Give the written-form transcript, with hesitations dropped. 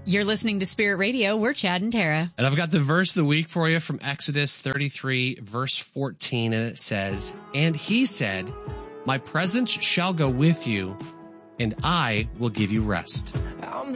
You're listening to Spirit Radio. We're Chad and Tara. And I've got the verse of the week for you from Exodus 33, verse 14. And it says, "And he said, my presence shall go with you, and I will give you rest."